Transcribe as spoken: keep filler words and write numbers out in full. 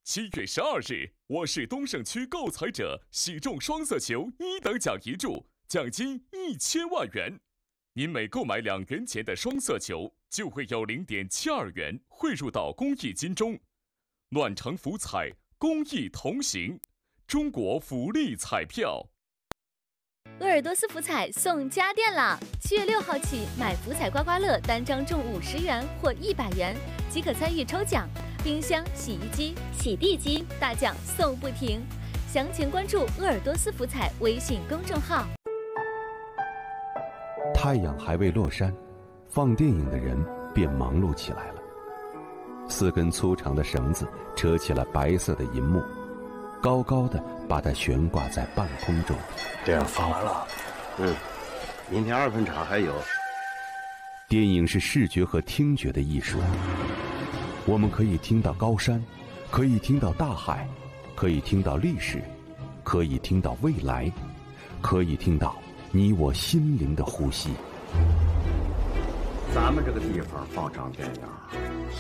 七月十二日，我市东胜区购彩者喜中双色球一等奖一注，奖金一千万元。您每购买两元钱的双色球，就会有零点七二元汇入到公益金中。暖城福彩，公益同行，中国福利彩票。 鄂尔多斯福彩送家电啦！七月六号起，买福彩刮刮乐单张中五十元或一百元，即可参与抽奖。冰箱、洗衣机、洗地机大奖送不停，详情关注鄂尔多斯福彩微信公众号。 太阳还未落山，放电影的人便忙碌起来了。四根粗长的绳子扯起了白色的银幕，高高的把它悬挂在半空中。 这样放完了，嗯，明天二分场还有。 电影是视觉和听觉的艺术。我们可以听到高山，可以听到大海，可以听到历史，可以听到未来，可以听到你我心灵的呼吸。 咱们这个地方放场电影